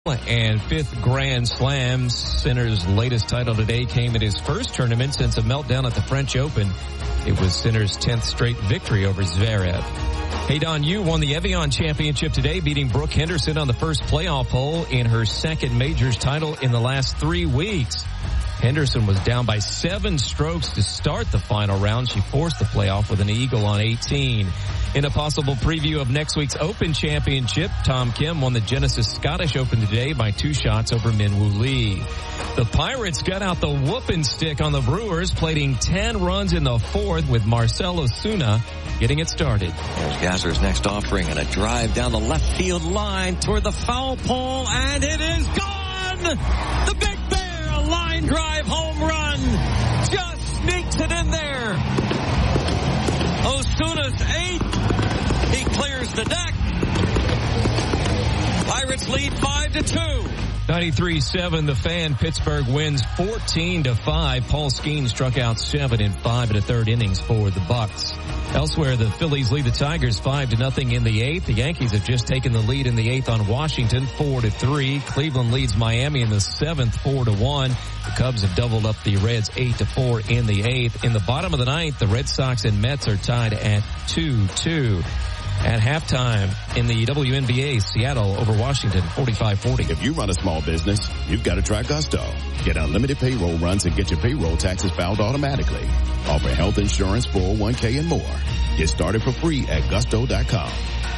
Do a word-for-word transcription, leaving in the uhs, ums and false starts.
and fifth Grand Slam. Sinner's latest title today came at his first tournament since a meltdown at the French Open. It was Sinner's tenth straight victory over Zverev. Hey, Don Yu won the Evian Championship today, beating Brooke Henderson on the first playoff hole in her second majors title in the last three weeks. Henderson was down by seven strokes to start the final round. She forced the playoff with an eagle on eighteen. In a possible preview of next week's Open Championship, Tom Kim won the Genesis Scottish Open today by two shots over Min Woo Lee. The Pirates got out the whooping stick on the Brewers, plating ten runs in the fourth with Marcell Ozuna getting it started. There's Gazzar's next offering and a drive down the left field line toward the foul pole, and it is gone! The Big Bear, a line drive home run, just sneaks it in there. Ozuna's eighth. He clears the deck. Pirates lead five to two. ninety-three seven, the Fan. Pittsburgh wins fourteen to five. Paul Skeens struck out seven in five and a third innings for the Bucks. Elsewhere, the Phillies lead the Tigers five to nothing in the eighth. The Yankees have just taken the lead in the eighth on Washington, four to three. Cleveland leads Miami in the seventh, four to one. The Cubs have doubled up the Reds eight to four in the eighth. In the bottom of the ninth, the Red Sox and Mets are tied at two two. At halftime in the W N B A, Seattle over Washington, forty-five forty. If you run a small business, you've got to try Gusto. Get unlimited payroll runs and get your payroll taxes filed automatically. Offer health insurance, four oh one k, and more. Get started for free at gusto dot com.